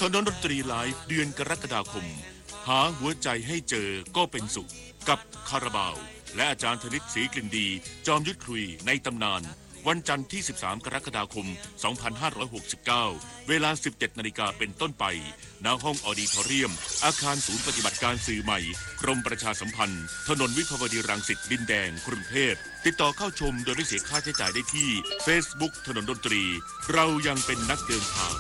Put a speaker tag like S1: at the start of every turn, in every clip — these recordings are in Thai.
S1: ถนนดนตรีไลฟ์เดือนกรกฎาคมหาหัวใจให้เจอก็เป็นสุขกับคาราบาวและอาจารย์ธนิตศรีกลิ่นดีจอมยุทธคุยในตำนานวันจันทร์ที่ 13 กรกฎาคม 2569 เวลา 17 นาฬิกาเป็นต้นไปณห้องออดิทอเรียมอาคารศูนย์ปฏิบัติการสื่อใหม่กรมประชาสัมพันธ์ถนนวิภาวดีรังสิตดินแดงกรุงเทพติดต่อเข้าชมโดยไม่เสียค่าใช้จ่ายได้ที่ Facebook ถนนดนตรีเรายังเป็นนักเดินทาง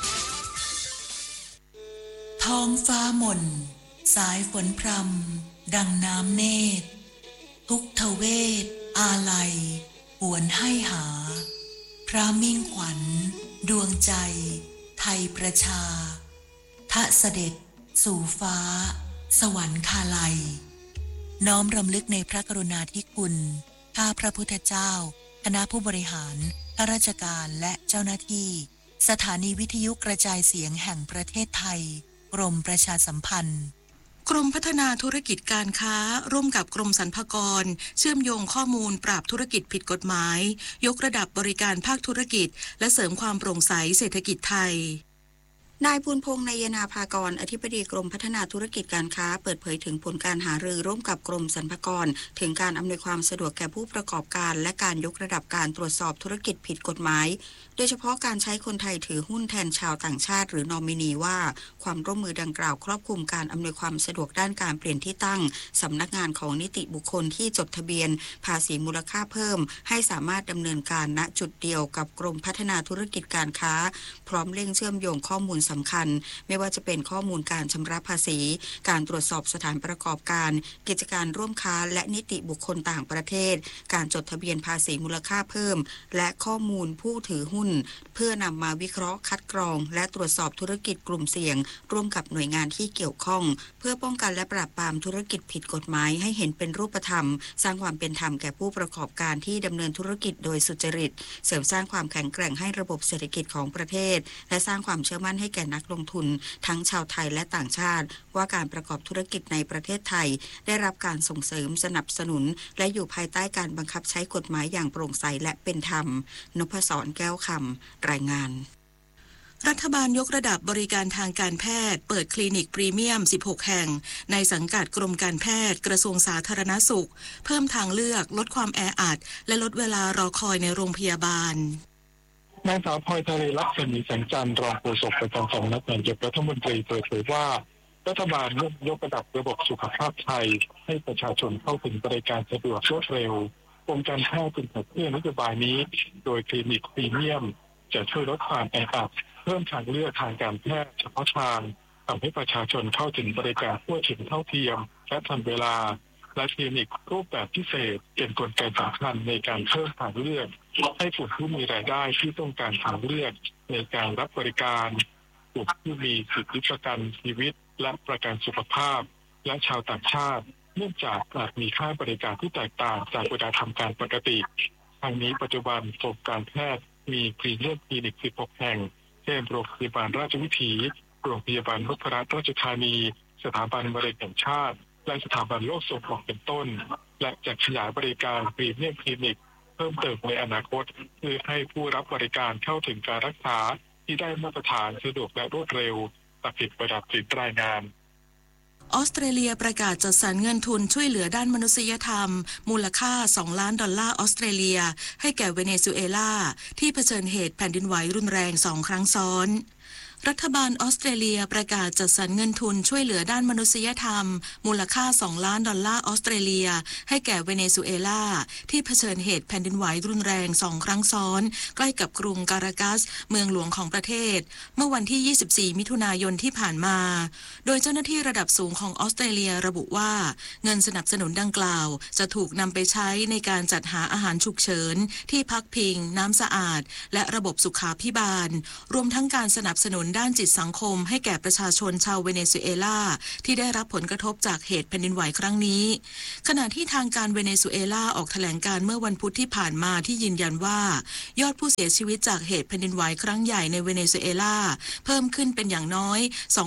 S2: ท้องฟ้าหม่นสายฝนพรำดังน้ำเนตรทุกทเวทอาลัยหวนให้หาพระมิ่งขวัญดวงใจไทยประชาทะเสด็จสู่ฟ้าสวรรคาลัยน้อมรำลึกในพระกรุณาธิคุณข้าพระพุทธเจ้าคณะผู้บริหารข้าราชการและเจ้าหน้าที่สถานีวิทยุกระจายเสียงแห่งประเทศไทยกรมประชาสัมพันธ์
S3: กรมพัฒนาธุรกิจการค้าร่วมกับกรมสรรพากรเชื่อมโยงข้อมูลปราบธุรกิจผิดกฎหมายยกระดับบริการภาคธุรกิจและเสริมความโปร่งใสเศรษฐกิจไทย
S4: นายบุญพงษ์นายนาภากรอธิบดีกรมพัฒนาธุรกิจการค้าเปิดเผยถึงผลการหารือร่วมกับกรมสรรพากรถึงการอำนวยความสะดวกแก่ผู้ประกอบการและการยกระดับการตรวจสอบธุรกิจผิดกฎหมายโดยเฉพาะการใช้คนไทยถือหุ้นแทนชาวต่างชาติหรือนอมินีว่าความร่วมมือดังกล่าวครอบคลุมการอำนวยความสะดวกด้านการเปลี่ยนที่ตั้งสำนักงานของนิติบุคคลที่จดทะเบียนภาษีมูลค่าเพิ่มให้สามารถดำเนินการณจุดเดียวกับกรมพัฒนาธุรกิจการค้าพร้อมเร่งเชื่อมโยงข้อมูลสำคัญไม่ว่าจะเป็นข้อมูลการชำระภาษีการตรวจสอบสถานประกอบการกิจการร่วมค้าและนิติบุคคลต่างประเทศการจดทะเบียนภาษีมูลค่าเพิ่มและข้อมูลผู้ถือหุ้นเพื่อนำมาวิเคราะห์คัดกรองและตรวจสอบธุรกิจกลุ่มเสี่ยงร่วมกับหน่วยงานที่เกี่ยวข้องเพื่อป้องกันและปราบปรามธุรกิจผิดกฎหมายให้เห็นเป็นรูปธรรมสร้างความเป็นธรรมแก่ผู้ประกอบการที่ดำเนินธุรกิจโดยสุจริตเสริมสร้างความแข็งแกร่งให้ระบบเศรษฐกิจของประเทศและสร้างความเชื่อมั่นให้แก่นักลงทุนทั้งชาวไทยและต่างชาติว่าการประกอบธุรกิจในประเทศไทยได้รับการส่งเสริมสนับสนุนและอยู่ภายใต้การบังคับใช้กฎหมายอย่างโปร่งใสและเป็นธรรมนพศรแก้วคำรายงาน
S3: รัฐบาลยกระดับบริการทางการแพทย์เปิดคลินิกพรีเมียม16แห่งในสังกัดกรมการแพทย์กระทรวงสาธารณสุขเพิ่มทางเลือกลดความแออัดและลดเวลารอคอยในโรงพยาบาล
S5: นางสาวพลอยทะเลลักษณีแสงจันทร์รองโฆษกประจำสำนักนายกรัฐมนตรีเปิดเผยว่ารัฐบาลมุ่งยกระดับระบบสุขภาพไทยให้ประชาชนเข้าถึงบริการสะดวกรวดเร็วกรมการแพทย์จึงขับเคลื่อนนโยบายนี้โดยคลินิกพรีเมียมจะช่วยลดความแออัดเพิ่มทางเลือกทางการแพทย์เฉพาะทางทำให้ประชาชนเข้าถึงบริการทั่วถึงเท่าเทียมและทันเวลาและคลินิกรูปแบบพิเศษเป็นกลไกสำคัญในการเพิ่มทางเลือกให้กลุ่มผู้มีรายได้ที่ต้องการทางเลือกในการรับบริการกลุ่มผู้มีสิทธิประกันชีวิตและประกันสุขภาพและชาวต่างชาติเนื่องจากอาจมีค่าบริการที่แตกต่างจากเวลาทำการปกติทางนี้ปัจจุบันกรมการแพทย์มีพรีเมียมคลินิก16แห่งเช่นโรงพยาบาลราชวิถีโรงพยาบาลนพรัตน์ราชธานีสถาบันมะเร็งแห่งชาติและสถาบันโรคส่งออกเป็นต้นและจะขยายบริการพรีเมียมคลินิกเพิ่มเติมในอนาคตเพื่อให้ผู้รับบริการเข้าถึงการรักษาที่ได้มาตรฐานสะดวกและรวดเร็วตัดสิทธิ์ประดับสิทธิ์รายงาน
S3: ออสเตรเลียประกาศจัดสรรเงินทุนช่วยเหลือด้านมนุษยธรรมมูลค่า$2 ล้านออสเตรเลียให้แก่เวเนซุเอลาที่เผชิญเหตุแผ่นดินไหวรุนแรง2 ครั้งซ้อนรัฐบาลออสเตรเลียประกาศจัดสรรเงินทุนช่วยเหลือด้านมนุษยธรรมมูลค่า$2 ล้านออสเตรเลียให้แก่เวเนซุเอลาที่เผชิญเหตุแผ่นดินไหวรุนแรง2 ครั้งซ้อนใกล้กับกรุงการากัสเมืองหลวงของประเทศเมื่อวันที่24มิถุนายนที่ผ่านมาโดยเจ้าหน้าที่ระดับสูงของออสเตรเลียระบุว่าเงินสนับสนุนดังกล่าวจะถูกนำไปใช้ในการจัดหาอาหารฉุกเฉินที่พักพิงน้ำสะอาดและระบบสุขาภิบาลรวมทั้งการสนับสนุนด้านจิตสังคมให้แก่ประชาชนชาวเวเนซุเอลาที่ได้รับผลกระทบจากเหตุแผ่นดินไหวครั้งนี้ขณะที่ทางการเวเนซุเอลาออกแถลงการเมื่อวันพุธที่ผ่านมาที่ยืนยันว่ายอดผู้เสียชีวิตจากเหตุแผ่นดินไหวครั้งใหญ่ในเวเนซุเอลาเพิ่มขึ้นเป็นอย่างน้อย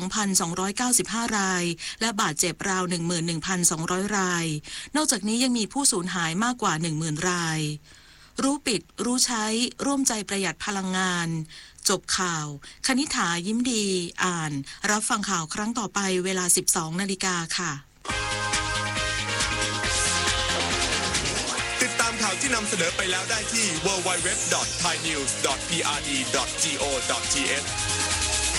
S3: 2,295 รายและบาดเจ็บราว 11,200 รายนอกจากนี้ยังมีผู้สูญหายมากกว่า 10,000 รายรู้ปิดรู้ใช้ร่วมใจประหยัดพลังงานจบข่าวคณิษฐายิ้มดีอ่านรับฟังข่าวครั้งต่อไปเวลา 12 นาฬิกาค่ะ
S6: ติดตามข่าวที่นำเสนอไปแล้วได้ที่ www.thainews.prd.go.th